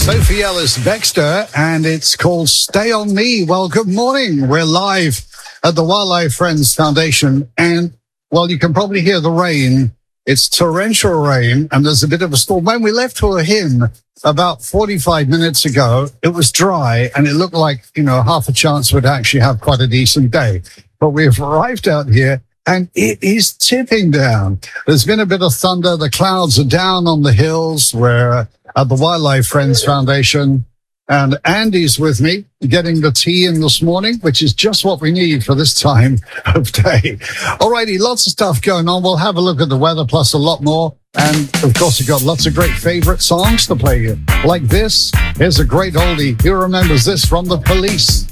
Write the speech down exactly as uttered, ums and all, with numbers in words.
Sophie Ellis Bextor, and it's called Stay On Me. Well, good morning. We're live at the Wildlife Friends Foundation, and, well, you can probably hear the rain. It's torrential rain, and there's a bit of a storm. When we left for a hymn about forty-five minutes ago, it was dry, and it looked like, you know, half a chance we'd actually have quite a decent day. But we've arrived out here, and it is tipping down. There's been a bit of thunder. The clouds are down on the hills. We're at the Wildlife Friends Foundation, and Andy's with me getting the tea in this morning, which is just what we need for this time of day. Alrighty, lots of stuff going on. We'll have a look at the weather plus a lot more. And of course, we've got lots of great favorite songs to play you. Like this. Here's a great oldie. Who remembers this from The Police?